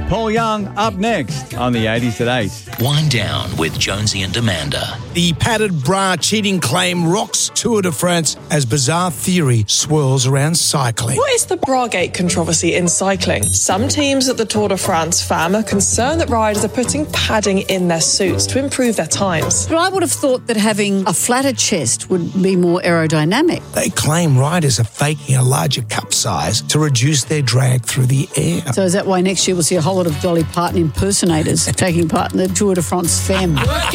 Paul Young up next on the 80s at 8. Wind Down with Jonesy and Amanda. The padded bra cheating claim rocks Tour de France as bizarre theory swirls around cycling. What is the Bragate controversy in cycling? Some teams at the Tour de France FAM are concerned that riders are putting padding in their suits to improve their times. But I would have thought that having a flatter chest would be more aerodynamic. They claim riders are faking a larger cup size to reduce their drag through the air. So is that why next year we'll see a whole lot of Dolly Parton impersonators taking part in the Tour de France FAM?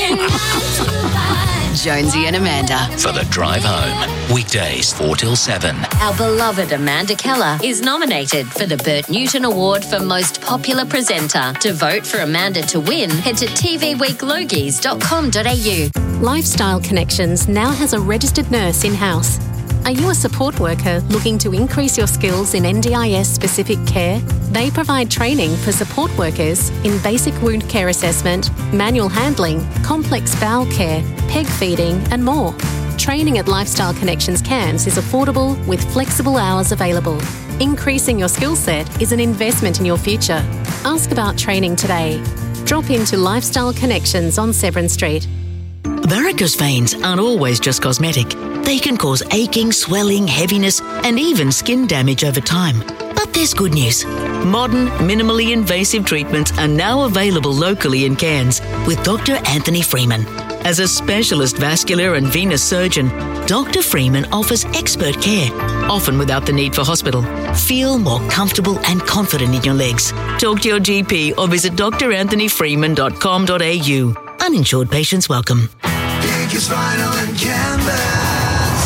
Jonesy and Amanda. For the drive home. Weekdays 4 till 7. Our beloved Amanda Keller is nominated for the Bert Newton Award for Most Popular Presenter. To vote for Amanda to win, head to tvweeklogies.com.au. Lifestyle Connections now has a registered nurse in-house. Are you a support worker looking to increase your skills in NDIS-specific care? They provide training for support workers in basic wound care assessment, manual handling, complex bowel care, peg feeding and more. Training at Lifestyle Connections Cairns is affordable with flexible hours available. Increasing your skill set is an investment in your future. Ask about training today. Drop into Lifestyle Connections on Severn Street. Varicose veins aren't always just cosmetic. They can cause aching, swelling, heaviness, and even skin damage over time. But there's good news. Modern, minimally invasive treatments are now available locally in Cairns with Dr. Anthony Freeman. As a specialist vascular and venous surgeon, Dr. Freeman offers expert care, often without the need for hospital. Feel more comfortable and confident in your legs. Talk to your GP or visit drAnthonyFreeman.com.au. Uninsured patients welcome. Biggest vinyl and canvas.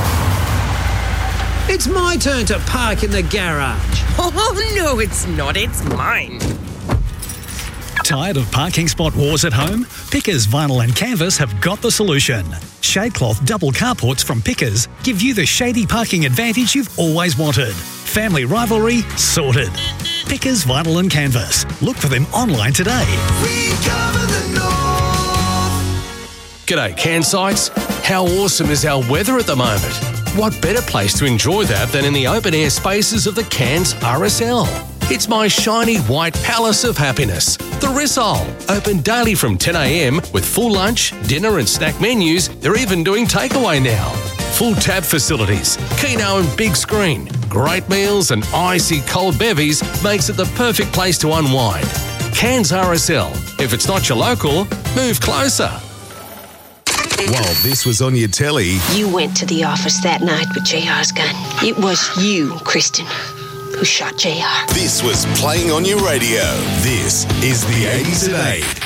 It's my turn to park in the garage. Oh, no, it's not. It's mine. Tired of parking spot wars at home? Pickers Vinyl and Canvas have got the solution. Shadecloth double carports from Pickers give you the shady parking advantage you've always wanted. Family rivalry sorted. Pickers Vinyl and Canvas. Look for them online today. We cover the north. G'day, Cairnsites. How awesome is our weather at the moment? What better place to enjoy that than in the open-air spaces of the Cairns RSL? It's my shiny white palace of happiness, the Rissole. Open daily from 10 a.m. with full lunch, dinner and snack menus. They're even doing takeaway now. Full tab facilities, Keno and big screen, great meals and icy cold bevies makes it the perfect place to unwind. Cairns RSL. If it's not your local, move closer. While this was on your telly, You went to the office that night with JR's gun. It was you, Kristen, who shot JR. this was playing on your radio. This is the 80s at 8.